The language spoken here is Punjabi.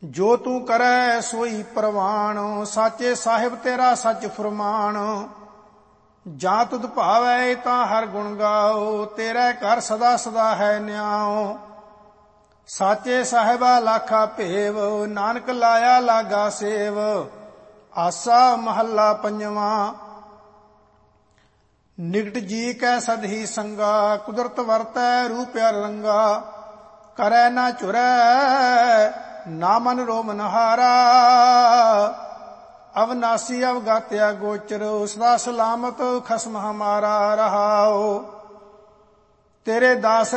ਜੋ ਤੂੰ ਕਰੈ ਸੋਈ ਪ੍ਰਵਾਣ, ਸਾਚੇ ਸਾਹਿਬ ਤੇਰਾ ਸੱਚ ਫੁਰਮਾਨ। ਜਾਂ ਤੁਧ ਭਾਵੈ ਤਾਂ ਹਰ ਗੁਣ ਗਾਓ, ਤੇਰੇ ਘਰ ਸਦਾ ਸਦਾ ਹੈ ਨਿਆਓ। ਸਾਚੇ ਸਾਹਿਬਾ ਲਾਖਾ ਭੇਵ, ਨਾਨਕ ਲਾਇਆ ਲਾਗਾ ਸੇਵ। ਆਸਾ ਮਹੱਲਾ ਪੰਜਵਾਂ। ਨਿਕਟ ਜੀ ਕੈ ਸਦ ਹੀ ਸੰਗਾ, ਕੁਦਰਤ ਵਰਤੈ ਰੂਪ ਰੰਗਾ। ਕਰੈ ਨਾ ਝੁਰੈ ਨਾ ਮਨ ਰੋ ਮਨਹਾਰਾ, ਅਵਨਾਸੀ ਅਵਗਾਤਿਆ ਗੋਚਰ। ਸਦਾ ਸਲਾਮਤ ਖਸਮ ਹਮਾਰਾ ਰਹਾਓ। ਤੇਰੇ ਦਾਸ